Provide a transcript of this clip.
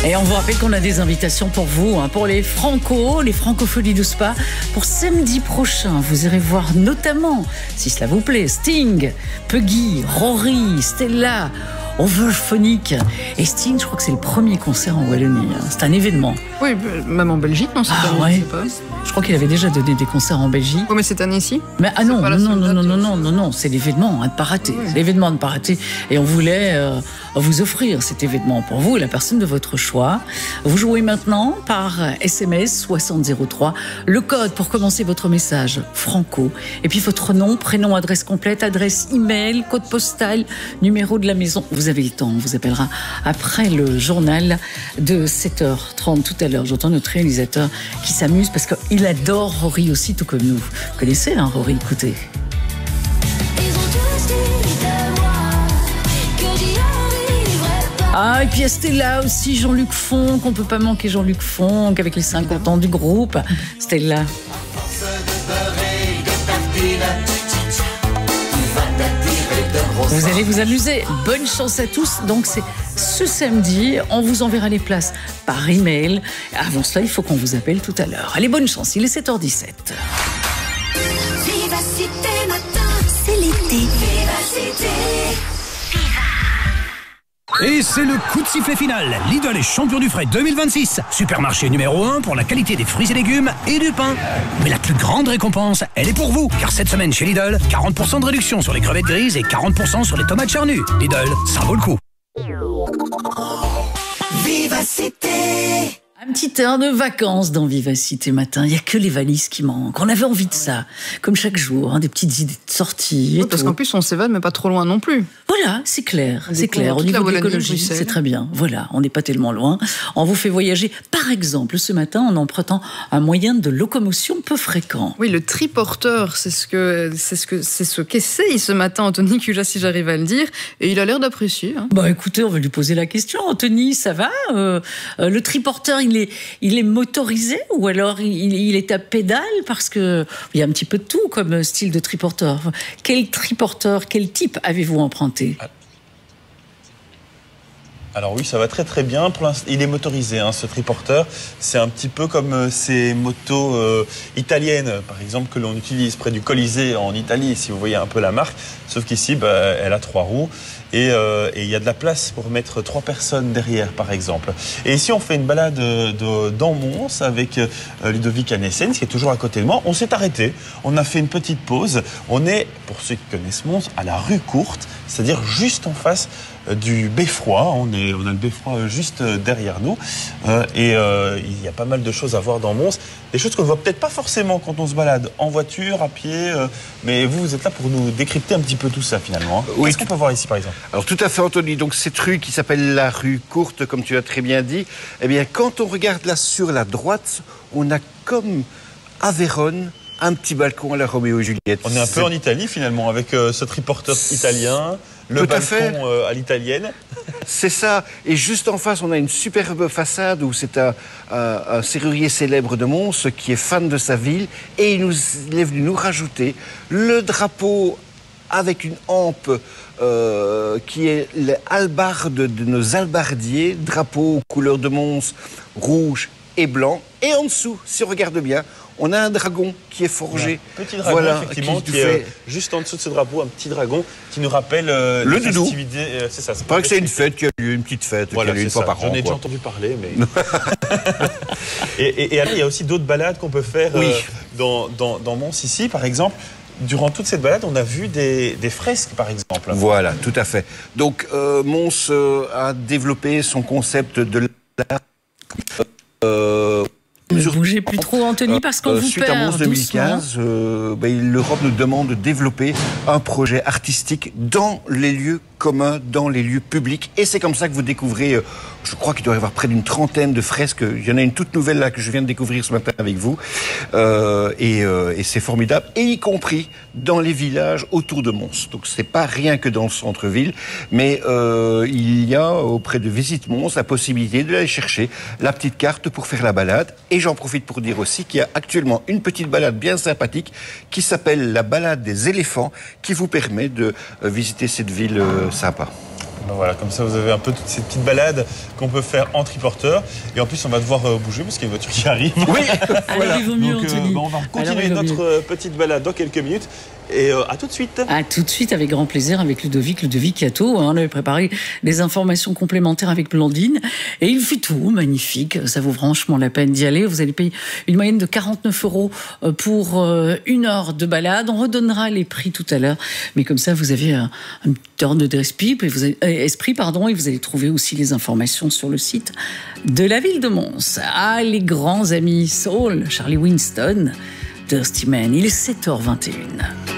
Et on vous rappelle qu'on a des invitations pour vous, pour les Francofolies du Spa. Pour samedi prochain, vous irez voir notamment, si cela vous plaît, Sting, Puggy, Rory, Stella, Overphonic. Et Sting, je crois que c'est le premier concert en Wallonie. C'est un événement. Oui, même en Belgique, non, cette année, ouais. je sais pas. Je crois qu'il avait déjà donné des concerts en Belgique. Oui, mais cette année-ci. Mais non, c'est l'événement à ne pas rater. Oui. C'est l'événement à ne pas rater. Et on voulait vous offrir cet événement pour vous et la personne de votre choix. Vous jouez maintenant par SMS 6003. Le code pour commencer votre message, Franco. Et puis votre nom, prénom, adresse complète, adresse email, code postal, numéro de la maison. Vous avez le temps, on vous appellera après le journal de 7h30 tout à l'heure. J'entends notre réalisateur qui s'amuse parce qu'il adore Rory aussi, tout comme nous. Vous connaissez, Rory, écoutez. Et puis Stella aussi, Jean-Luc Fonck, on ne peut pas manquer Jean-Luc Fonck avec les 50 ans du groupe. Stella. Vous allez vous amuser. Bonne chance à tous. Donc c'est ce samedi, on vous enverra les places par email. Avant cela, il faut qu'on vous appelle tout à l'heure. Allez, bonne chance, il est 7h17. Vivacité matin, c'est l'été. Vivacité. Et c'est le coup de sifflet final. Lidl est champion du frais 2026. Supermarché numéro 1 pour la qualité des fruits et légumes et du pain. Mais la plus grande récompense, elle est pour vous. Car cette semaine chez Lidl, 40% de réduction sur les crevettes grises et 40% sur les tomates charnues. Lidl, ça vaut le coup. Vivacité. Un petit air de vacances dans Vivacité Matin. Il n'y a que les valises qui manquent. On avait envie de ça. Comme chaque jour, des petites idées de sortie. Oui, parce qu'en plus, on s'évade, mais pas trop loin non plus. Voilà, c'est clair. C'est clair. Au niveau de l'écologie, c'est très bien. Voilà, on n'est pas tellement loin. On vous fait voyager. Par exemple, ce matin, en empruntant un moyen de locomotion peu fréquent. Oui, le triporteur, c'est ce qu'essaye ce matin Anthony Cujas, si j'arrive à le dire. Et il a l'air d'apprécier. Écoutez, on va lui poser la question. Anthony, ça va le triporteur, il est motorisé ou alors il est à pédale? Parce qu'il y a un petit peu de tout comme style de triporteur. Quel triporteur, quel type avez-vous emprunté? Alors oui, ça va très très bien. Pour l'instant, il est motorisé, ce triporteur. C'est un petit peu comme ces motos italiennes, par exemple, que l'on utilise près du Colisée en Italie, si vous voyez un peu la marque. Sauf qu'ici, elle a 3 roues. Et il y a de la place pour mettre 3 personnes derrière, par exemple. Et ici, on fait une balade dans Mons avec Ludovic Annessen, qui est toujours à côté de moi. On s'est arrêté, on a fait une petite pause. On est, pour ceux qui connaissent Mons, à la rue Courte, c'est-à-dire juste en face du Beffroi. On a le Beffroi juste derrière nous. Il y a pas mal de choses à voir dans Mons. Des choses qu'on ne voit peut-être pas forcément quand on se balade en voiture, à pied. Mais vous êtes là pour nous décrypter un petit peu tout ça, finalement. Oui. Qu'est-ce qu'on peut voir ici, par exemple? Alors tout à fait, Anthony. Donc cette rue qui s'appelle la rue Courte, comme tu as très bien dit, eh bien quand on regarde là sur la droite, on a comme à Vérone un petit balcon à la Roméo et Juliette. On est un peu en Italie finalement avec ce triporteur italien, le balcon à l'italienne. C'est ça. Et juste en face, on a une superbe façade où c'est un serrurier célèbre de Mons qui est fan de sa ville et il est venu nous rajouter le drapeau avec une hampe qui est l'albarde de nos albardiers, drapeau couleur de Mons, rouge et blanc. Et en dessous, si on regarde bien, on a un dragon qui est forgé. Petit dragon, effectivement, qui est juste en dessous de ce drapeau, un petit dragon qui nous rappelle le doudou. C'est ça. Il paraît que c'est une fête qui a lieu, une petite fête qui a lieu une fois par an. J'en ai déjà entendu parler, mais... et alors, il y a aussi d'autres balades qu'on peut faire dans Mons ici, par exemple. Durant toute cette balade, on a vu des fresques, par exemple. Voilà, tout à fait. Donc, Mons a développé son concept de l'art. Ne bougez plus trop, Anthony, parce qu'on vous suite perd. À Mons 2015, l'Europe nous demande de développer un projet artistique dans les lieux communs, dans les lieux publics. Et c'est comme ça que vous découvrez, je crois qu'il doit y avoir près d'une trentaine de fresques. Il y en a une toute nouvelle là que je viens de découvrir ce matin avec vous. Et c'est formidable. Et y compris dans les villages autour de Mons. Donc c'est pas rien que dans le centre-ville, mais il y a auprès de Visite Mons la possibilité d'aller chercher la petite carte pour faire la balade. Et j'en profite pour dire aussi qu'il y a actuellement une petite balade bien sympathique qui s'appelle la balade des éléphants, qui vous permet de visiter cette ville sympa. Ben voilà, comme ça vous avez un peu toutes ces petites balades qu'on peut faire en triporteur. Et en plus, on va devoir bouger parce qu'il y a une voiture qui arrive. Oui. Alors, il vaut mieux, Donc, Anthony. on va continuer Alors, il vaut mieux. notre petite balade dans quelques minutes. Et à tout de suite. À tout de suite, avec grand plaisir, avec Ludovic Cato. On avait préparé des informations complémentaires avec Blandine. Et il fait tout magnifique. Ça vaut franchement la peine d'y aller. Vous allez payer une moyenne de 49 € pour 1 heure de balade. On redonnera les prix tout à l'heure. Mais comme ça, vous avez un petit heure d'esprit, et vous allez trouver aussi les informations sur le site de la ville de Mons. Ah, les grands amis Soul, Charlie Winston, Dusty Man. Il est 7h21.